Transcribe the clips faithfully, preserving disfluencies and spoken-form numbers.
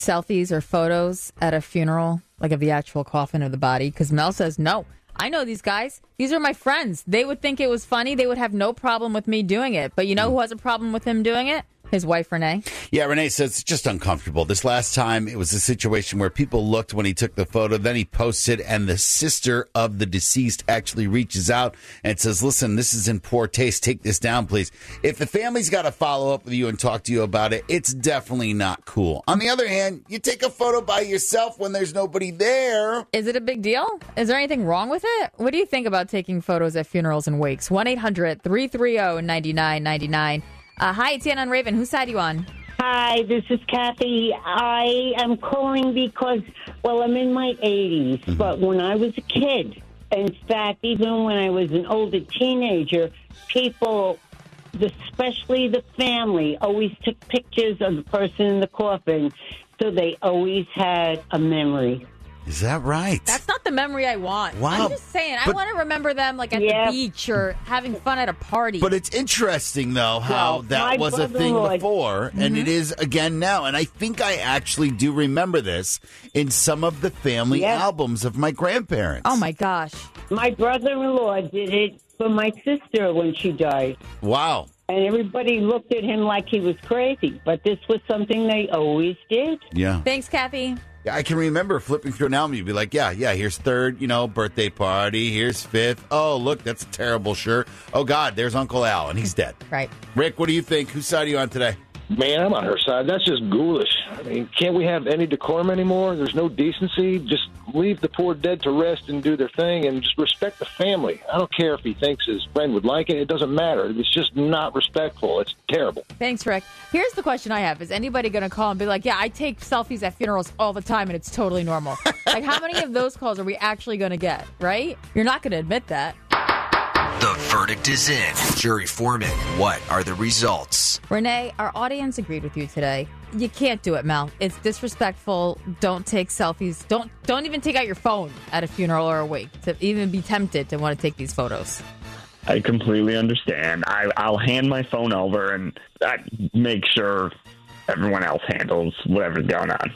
selfies or photos at a funeral, like of the actual coffin or the body? Because Mel says, no, I know these guys. These are my friends. They would think it was funny. They would have no problem with me doing it. But you know who has a problem with him doing it? His wife, Renee. Yeah, Renee says it's just uncomfortable. This last time, it was a situation where people looked when he took the photo, then he posted, and the sister of the deceased actually reaches out and says, listen, this is in poor taste. Take this down, please. If the family's got to follow up with you and talk to you about it, it's definitely not cool. On the other hand, you take a photo by yourself when there's nobody there. Is it a big deal? Is there anything wrong with it? What do you think about taking photos at funerals and wakes? one eight hundred three three zero nine nine nine nine. Uh, hi, it's Anna and Raven. Whose side are you on? Hi, this is Kathy. I am calling because, well, I'm in my eighties, mm-hmm. but when I was a kid, in fact, even when I was an older teenager, people, especially the family, always took pictures of the person in the coffin, so they always had a memory. Is that right? That's not the memory I want. Wow. I'm just saying, I But- want to remember them like at Yeah. the beach or having fun at a party. But it's interesting, though, how Well, that my was a thing brother-in-law- before, and it is again now. And I think I actually do remember this in some of the family Yeah. albums of my grandparents. oh, my gosh. My brother-in-law did it for my sister when she died. Wow. And everybody looked at him like he was crazy, but this was something they always did. Yeah. Thanks, Kathy. Yeah, I can remember flipping through an album. You'd be like, yeah, yeah, here's third, you know, birthday party. Here's fifth. Oh, look, that's a terrible shirt. Oh, God, there's Uncle Al, and he's dead. Right. Rick, what do you think? Whose side are you on today? Man, I'm on her side. That's just ghoulish. I mean, can't we have any decorum anymore? There's no decency. Just leave the poor dead to rest and do their thing and just respect the family. I don't care if he thinks his friend would like it. It doesn't matter. It's just not respectful. It's terrible. Thanks, Rick. Here's the question I have. Is anybody going to call and be like, yeah, I take selfies at funerals all the time and it's totally normal? Like, how many of those calls are we actually going to get, right? You're not going to admit that. The verdict is in. Jury foreman, what are the results? Renee, our audience agreed with you today. You can't do it, Mel. It's disrespectful. Don't take selfies. Don't don't even take out your phone at a funeral or a wake to even be tempted to want to take these photos. I completely understand. I, I'll hand my phone over and I make sure everyone else handles whatever's going on.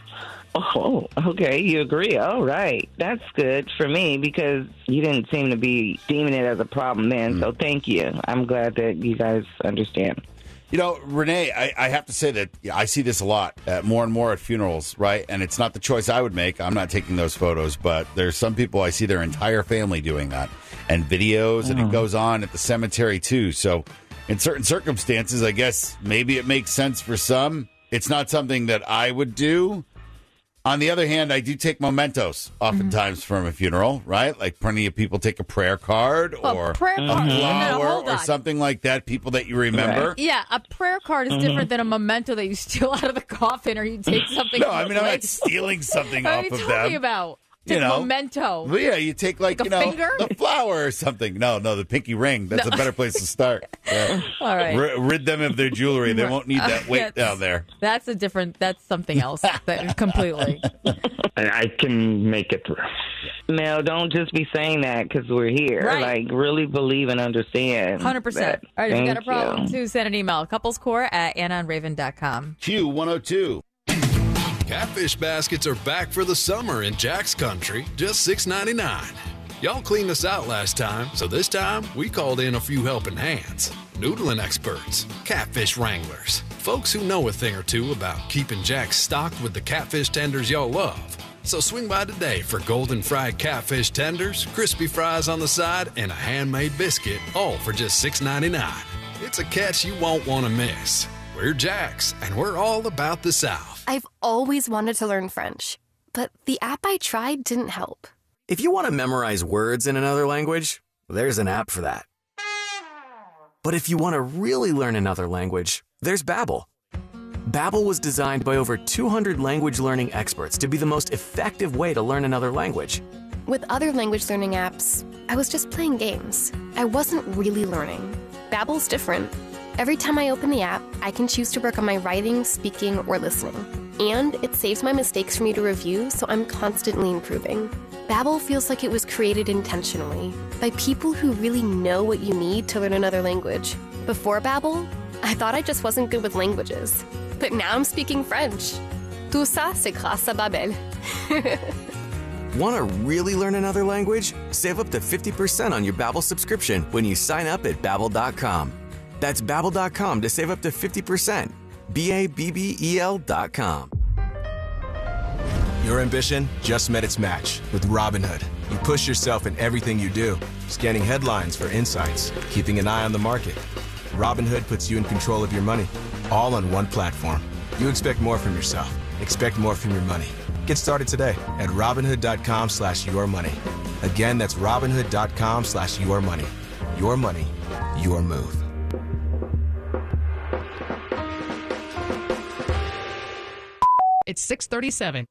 Oh, okay. You agree. All right. That's good for me because you didn't seem to be deeming it as a problem then. Mm. So thank you. I'm glad that you guys understand. You know, Renee, I, I have to say that I see this a lot, uh, more and more at funerals, right? And it's not the choice I would make. I'm not taking those photos, but there's some people I see their entire family doing that and videos, and Oh. it goes on at the cemetery too. So in certain circumstances, I guess maybe it makes sense for some. It's not something that I would do. On the other hand, I do take mementos oftentimes mm-hmm. from a funeral, right? Like plenty of people take a prayer card Well, or prayer a card. No, no, flower hold or on. something like that, people that you remember. Right. Yeah, a prayer card is Mm-hmm. different than a memento that you steal out of the coffin or you take something No, from I the mean, I'm not lake. stealing something What are off you of talking them. about? You Take know. memento. Well, yeah, you take like, Like you a know, finger? the flower or something. No, no, the pinky ring. That's No. a better place to start. Yeah. All right. R- rid them of their jewelry. They won't need that Uh, weight that's- down there. That's a different, that's something else. that, completely. And I can make it through. Mel, don't just be saying that because we're here. Right. Like, really believe and understand. one hundred percent. that. All right, if you got a Thank problem, you. too, send an email. Couplescore at anna and raven dot com. Q one oh two. Catfish baskets are back for the summer in Jack's Country, just six ninety-nine. Y'all cleaned us out last time, so this time we called in a few helping hands. Noodling experts, catfish wranglers, folks who know a thing or two about keeping Jack's stocked with the catfish tenders y'all love. So swing by today for golden fried catfish tenders, crispy fries on the side, and a handmade biscuit, all for just six ninety-nine. It's a catch you won't want to miss. We're Jack's, and we're all about the South. I've always wanted to learn French, but the app I tried didn't help. If you want to memorize words in another language, there's an app for that. But if you want to really learn another language, there's Babbel. Babbel was designed by over two hundred language learning experts to be the most effective way to learn another language. With other language learning apps, I was just playing games. I wasn't really learning. Babbel's different. Every time I open the app, I can choose to work on my writing, speaking, or listening. And it saves my mistakes for me to review, so I'm constantly improving. Babbel feels like it was created intentionally by people who really know what you need to learn another language. Before Babbel, I thought I just wasn't good with languages. But now I'm speaking French. Tout ça, c'est grâce à Babel. Want to really learn another language? Save up to fifty percent on your Babbel subscription when you sign up at babbel dot com. That's babbel dot com to save up to fifty percent. B A B B E L dot com. Your ambition just met its match with Robinhood. You push yourself in everything you do, scanning headlines for insights, keeping an eye on the market. Robinhood puts you in control of your money, all on one platform. You expect more from yourself. Expect more from your money. Get started today at Robinhood.com slash your money. Again, that's Robinhood.com slash your money. Your money, your move. It's six thirty-seven.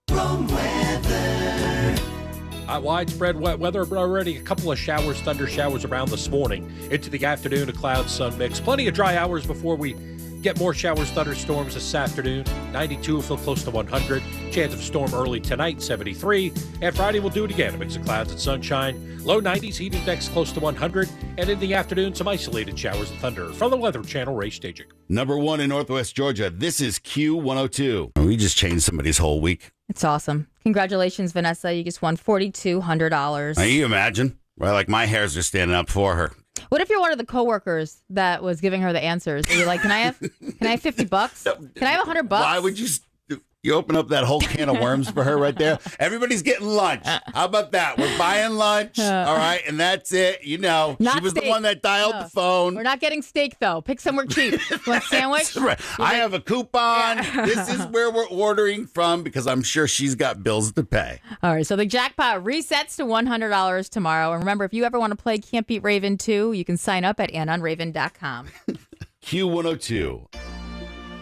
Uh, widespread wet weather, but already a couple of showers, thunder showers around this morning. Into the afternoon, a cloud sun mix. Plenty of dry hours before we get more showers, thunderstorms this afternoon. ninety-two will feel close to one hundred. Chance of a storm early tonight, seventy-three. And Friday we'll do it again. A mix of clouds and sunshine. Low nineties, heat index close to one hundred. And in the afternoon, some isolated showers and thunder. From the Weather Channel, Ray Staging. Number one in Northwest Georgia. This is Q one oh two. We just changed somebody's whole week. It's awesome. Congratulations, Vanessa. You just won four thousand two hundred dollars. Can you imagine? Well, like my hairs are standing up for her. What if you're one of the coworkers that was giving her the answers? Are you like, can I have, can I have fifty bucks? Can I have a hundred bucks? Why would you? You open up that whole can of worms for her right there. Everybody's getting lunch. How about that? We're buying lunch. All right. And that's it. You know, Not she was steak. the one that dialed No. the phone. We're not getting steak, though. Pick somewhere cheap. You want a sandwich? Right. I have a coupon. Yeah. This is where we're ordering from because I'm sure she's got bills to pay. All right, so the jackpot resets to one hundred dollars tomorrow. And remember, if you ever want to play Can't Beat Raven two, you can sign up at ann on raven dot com. Q one oh two.